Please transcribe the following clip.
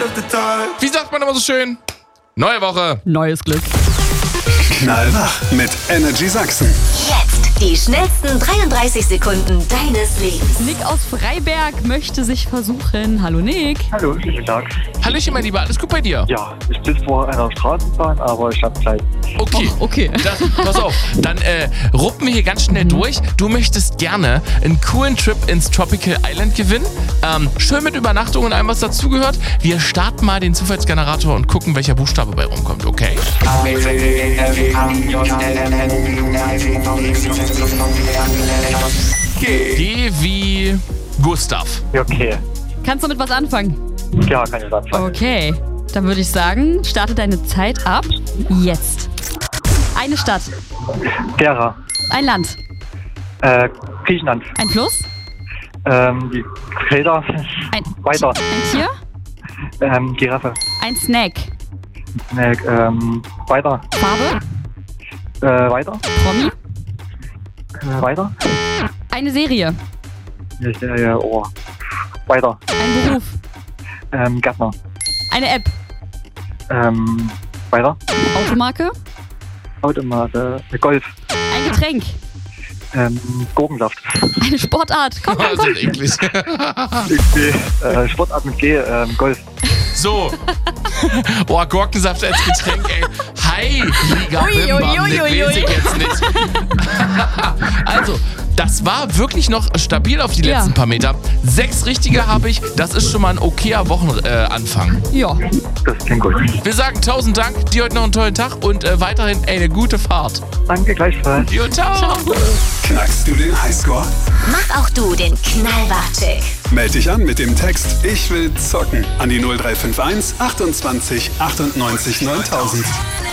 Wie sagt man immer so schön? Neue Woche. Neues Glück. Knallwach mit Energy Sachsen. Jetzt die schnellsten 33 Sekunden deines Lebens. Nick aus Freiberg möchte sich versuchen. Hallo Nick. Hallo, guten Tag. Hallöchen, mein Lieber, alles gut bei dir? Ja, ich sitze vor einer Straßenbahn, aber ich habe Zeit. Okay. Okay. Pass auf, dann ruppen wir hier ganz schnell durch. Du möchtest gerne einen coolen Trip ins Tropical Island gewinnen. Schön mit Übernachtung und allem, was dazugehört. Wir starten mal den Zufallsgenerator und gucken, welcher Buchstabe bei rumkommt, okay? G wie Gustav. Ja, okay. Kannst du mit was anfangen? Ja, kann ich sagen. Okay. Dann würde ich sagen, starte deine Zeit ab jetzt. Eine Stadt. Gera. Ein Land. Griechenland. Ein Fluss. Die Felder. Ein Weiter. Ein Tier. Giraffe. Ein Snack. Weiter. Farbe. Weiter. Promi. Weiter. Eine Serie. Weiter. Ein Beruf. Gärtner. Eine App. Weiter. Automarke. Automate. Golf. Ein Getränk. Gurkensaft. Eine Sportart. Komm. Das ist eklig. Sportart mit G. Golf. So. Boah, Gurkensaft als Getränk, ey. Heiliger Bimbam, das weiß ich jetzt nicht. Also, das war wirklich noch stabil auf die letzten paar Meter. 6 richtige habe ich. Das ist schon mal ein okayer Wochenanfang. Ja. Das klingt gut. Wir sagen 1000 Dank, dir heute noch einen tollen Tag und weiterhin eine gute Fahrt. Danke, gleichfalls. Jo, ciao. Knackst du den Highscore? Mach auch du den Knallwach-Check. Meld dich an mit dem Text Ich will zocken an die 0351 28 98 9000.